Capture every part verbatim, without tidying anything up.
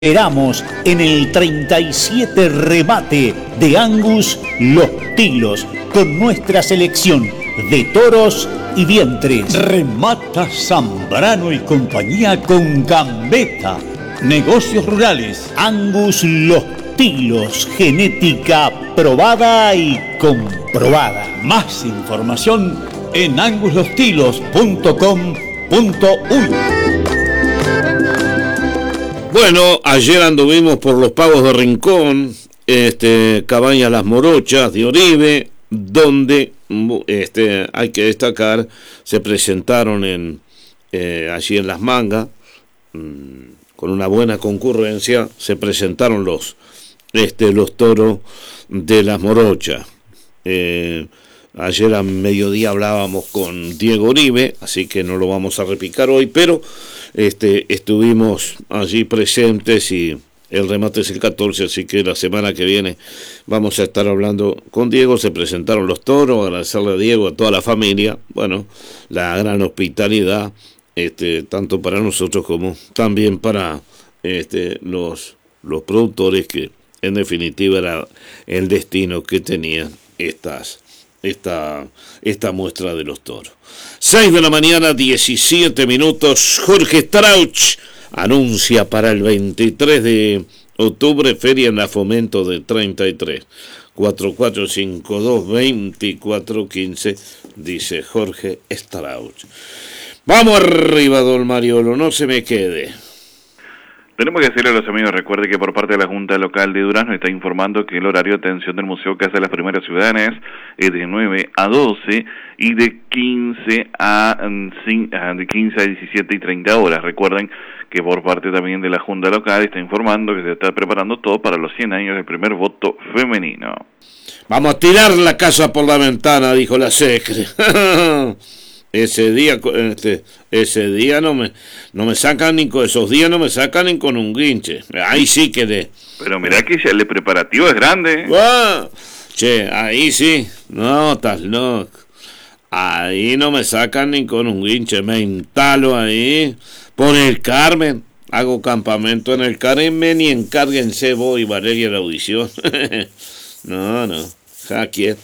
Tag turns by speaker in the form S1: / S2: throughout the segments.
S1: Esperamos en el treinta y siete remate de Angus Los Tilos con nuestra selección de toros y vientres. Remata Zambrano y compañía con Gambetta. Negocios rurales. Angus Los Tilos, genética probada y comprobada. Más información en angus los tilos punto com punto uy.
S2: Bueno, ayer anduvimos por los pagos de Rincón, este, Cabañas Las Morochas de Oribe, donde este, hay que destacar, se presentaron en eh, allí en Las Mangas, mmm, con una buena concurrencia, se presentaron los, este, los toros de Las Morochas. Eh, ayer a mediodía hablábamos con Diego Oribe, así que no lo vamos a repicar hoy, pero Este, estuvimos allí presentes y el remate es el catorce, así que la semana que viene vamos a estar hablando con Diego. Se presentaron los toros, agradecerle a Diego, a toda la familia, bueno, la gran hospitalidad, este, tanto para nosotros como también para este, los, los productores, que en definitiva era el destino que tenían estas esta, esta muestra de los toros. seis de la mañana, diecisiete minutos. Jorge Strauch anuncia para el veintitrés de octubre Feria en la Fomento de treinta y tres. cuatro cuatro cinco dos, veinticuatro quince, dice Jorge Strauch. Vamos arriba, don Mariolo, no se me quede.
S3: Tenemos que decirle a los amigos, recuerde que por parte de la Junta Local de Durazno está informando que el horario de atención del Museo Casa de las Primeras Ciudadanas es de nueve a doce y de quince a, de quince a diecisiete y treinta horas. Recuerden que por parte también de la Junta Local está informando que se está preparando todo para los cien años del primer voto femenino.
S2: Vamos a tirar la casa por la ventana, dijo la secre. Ese día, este, ese día no me, no me sacan ni con esos días no me sacan ni con un guinche. Ahí sí que de.
S3: Pero mirá que ya el preparativo es grande.
S2: ¡Ah! Che, ahí sí. No, estás loco. Ahí no me sacan ni con un guinche. Me instalo ahí. Por el Carmen. Hago campamento en el Carmen y encárguense vos y Valeria la audición. No, no. Ja, quieto.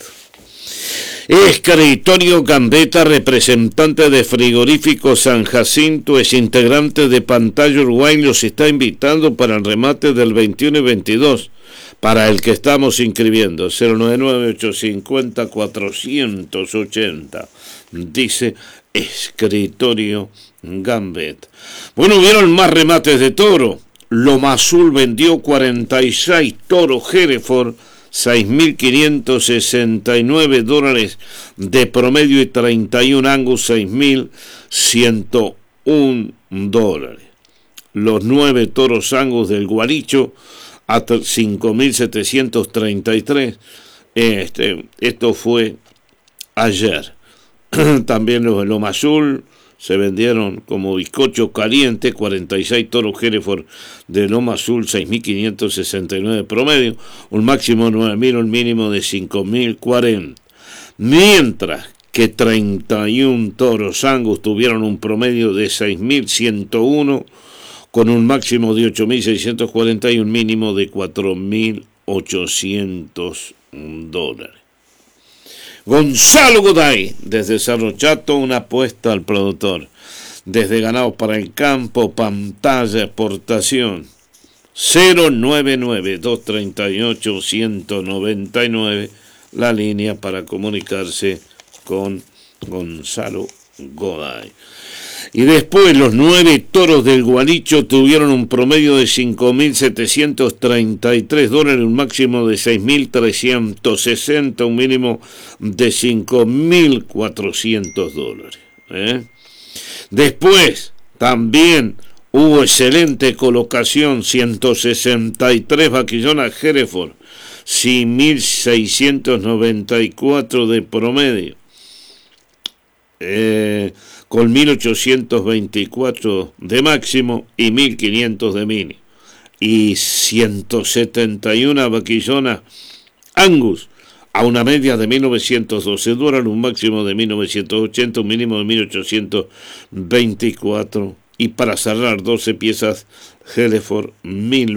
S2: Escritorio Gambetta, representante de Frigorífico San Jacinto, es integrante de Pantalla Uruguay, los está invitando para el remate del veintiuno y veintidós, para el que estamos inscribiendo, cero nueve nueve, ocho cinco cero, cuatro ocho cero, dice Escritorio Gambetta. Bueno, hubieron más remates de toro. Loma Azul vendió cuarenta y seis toros Hereford, seis mil quinientos sesenta y nueve dólares de promedio, y treinta y un Angus, seis mil ciento uno dólares. Los nueve toros Angus del Gualicho a cinco mil setecientos treinta y tres. Este, esto fue ayer. También los de Loma Azul se vendieron como bizcocho caliente, cuarenta y seis toros Hereford de Loma Azul, seis mil quinientos sesenta y nueve promedio, un máximo de nueve mil, un mínimo de cinco mil cuarenta. Mientras que treinta y un toros Angus tuvieron un promedio de seis mil ciento uno, con un máximo de ocho mil seiscientos cuarenta y un mínimo de cuatro mil ochocientos dólares. Gonzalo Goday, desde Cerro Chato, una apuesta al productor. Desde Ganados para el Campo, Pantalla Exportación, cero nueve nueve, dos tres ocho, uno nueve nueve, la línea para comunicarse con Gonzalo Goday. Y después los nueve toros del Gualicho tuvieron un promedio de cinco mil setecientos treinta y tres dólares, un máximo de seis mil trescientos sesenta, un mínimo de cinco mil cuatrocientos dólares. ¿eh? Después también hubo excelente colocación, ciento sesenta y tres vaquillonas Hereford, seis mil seiscientos noventa y cuatro de promedio. Eh... con mil ochocientos veinticuatro de máximo y mil quinientos de mínimo, y ciento setenta y uno vaquillonas Angus a una media de mil novecientos doce dólares, un máximo de mil novecientos ochenta, un mínimo de mil ochocientos veinticuatro y para cerrar doce piezas Helefort mil